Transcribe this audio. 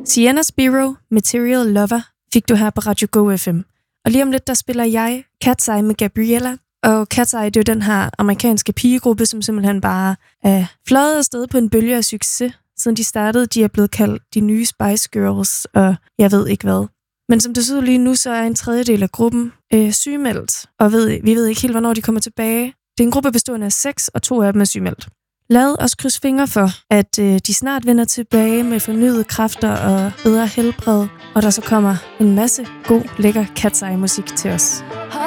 Sienna Spiro, Material Lover, fik du her på Radio Go FM. Og lige om lidt, der spiller jeg Cat's Eye med Gabriella. Og Cat's Eye, det er jo den her amerikanske pigegruppe, som simpelthen bare er fløjet afsted på en bølge af succes. Siden de startede, de er blevet kaldt de nye Spice Girls, og jeg ved ikke hvad. Men som det ser ud lige nu, så er en tredjedel af gruppen sygemeldt, og vi ved ikke helt, hvornår de kommer tilbage. Det er en gruppe bestående af 6, og 2 af dem er sygemeldt. Lad os krydse fingre for, at de snart vender tilbage med fornyede kræfter og bedre helbred, og der så kommer en masse god, lækker Cat's Eye musik til os.